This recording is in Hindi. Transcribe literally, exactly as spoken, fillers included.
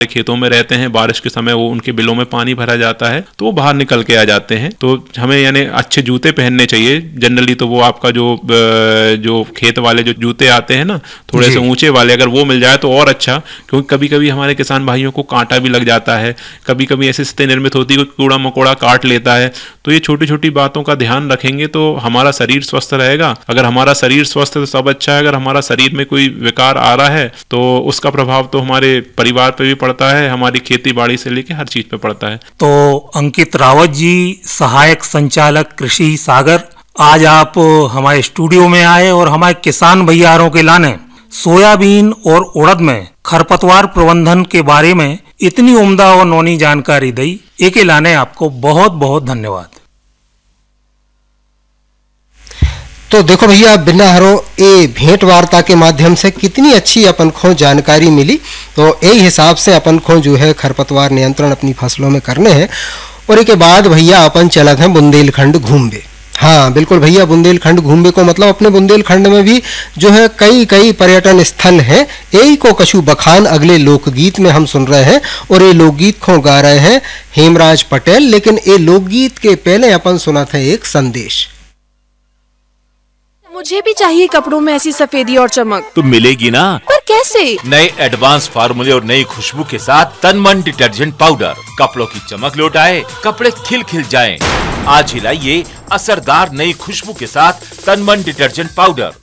खेतों में रहते हैं, बारिश के समय वो उनके बिलों में पानी भरा जाता है तो वो बाहर निकल के आ जाते हैं। तो हमें यानी अच्छे जूते पहनने चाहिए। जनरली तो वो आपका जो जो खेत वाले जो जूते आते हैं ना, थोड़े से ऊंचे वाले, अगर वो मिल जाए तो और अच्छा, क्योंकि कभी कभी हमारे किसान भाइयों को कांटा भी लग जाता है, कभी कभी ऐसी स्थिति निर्मित होती है कूड़ा मकोड़ा काट लेता है। तो ये छोटी छोटी बातों का ध्यान रखेंगे तो हमारा शरीर स्वस्थ रहेगा। अगर हमारा शरीर स्वस्थ है तो सब अच्छा है। अगर हमारा शरीर में कोई विकार आ रहा है तो उसका प्रभाव तो हमारे परिवार पे भी पड़ता है, हमारी खेती बाड़ी से लेके हर चीज पे पड़ता है। तो अंकित रावत जी, सहायक संचालक कृषि सागर, आज आप हमारे स्टूडियो में आए और हमारे किसान भैयारों के लाने सोयाबीन और उड़द में खरपतवार प्रबंधन के बारे में इतनी उम्दा और नौनी जानकारी दी, एके लाने आपको बहुत बहुत धन्यवाद। तो देखो भैया, बिना हरो ए भेंट वार्ता के माध्यम से कितनी अच्छी अपन को जानकारी मिली। तो यही हिसाब से अपन को जो है खरपतवार नियंत्रण अपनी फसलों में करने हैं। और इसके बाद भैया अपन चलत हैं बुंदेलखंड घूमबे। हाँ बिल्कुल भैया, बुंदेलखंड घूमबे को मतलब अपने बुंदेलखंड में भी जो है कई कई पर्यटन स्थल हैं। यही को कछु बखान अगले लोकगीत में हम सुन रहे हैं और ये लोकगीत को गा रहे हैं हेमराज पटेल। लेकिन ये लोकगीत के पहले अपन सुना था एक संदेश। मुझे भी चाहिए कपड़ों में ऐसी सफेदी और चमक। तो मिलेगी ना, पर कैसे? नए एडवांस फार्मूले और नई खुशबू के साथ तनमन डिटर्जेंट पाउडर। कपड़ों की चमक लौटाए, कपड़े खिल खिल जाएं। आज ही लाइए असरदार नई खुशबू के साथ तनमन डिटर्जेंट पाउडर।